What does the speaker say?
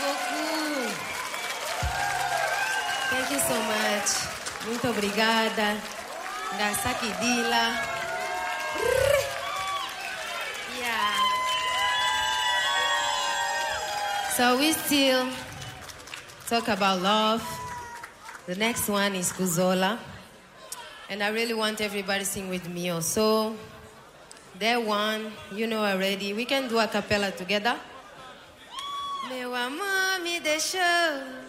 beaucoup. Thank you so much. Muito obrigada. Ngasaki Dila. Yeah. So we still talk about love. The next one is Kuzola. And I really want everybody to sing with me also. That one, you know already. We can do a cappella together. Meu amor me deixou